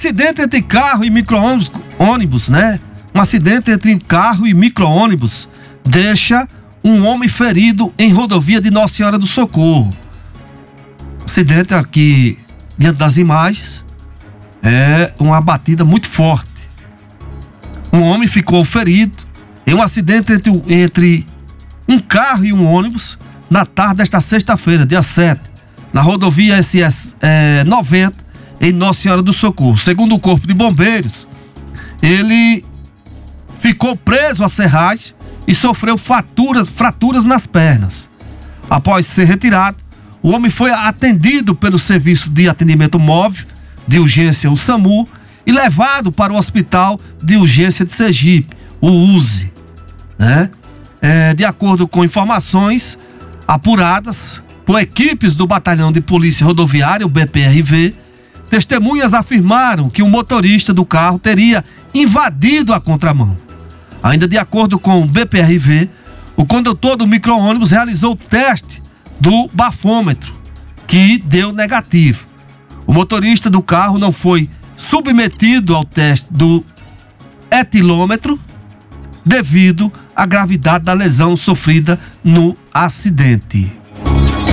acidente entre carro e micro-ônibus, né? Um acidente entre carro e micro-ônibus deixa um homem ferido em rodovia de Nossa Senhora do Socorro. Acidente aqui, diante das imagens, é uma batida muito forte. Um homem ficou ferido em um acidente entre um carro e um ônibus na tarde desta sexta-feira, dia 7, na rodovia SS 90, em Nossa Senhora do Socorro. Segundo o Corpo de Bombeiros, ele ficou preso à serragem e sofreu fraturas nas pernas. Após ser retirado, o homem foi atendido pelo Serviço de Atendimento Móvel de Urgência, o SAMU, e levado para o Hospital de Urgência de Sergipe, o USE, né? De acordo com informações apuradas por equipes do Batalhão de Polícia Rodoviária, o BPRV, testemunhas afirmaram que o motorista do carro teria invadido a contramão. Ainda de acordo com o BPRV, o condutor do micro-ônibus realizou o teste do bafômetro, que deu negativo. O motorista do carro não foi submetido ao teste do etilômetro devido à gravidade da lesão sofrida no acidente.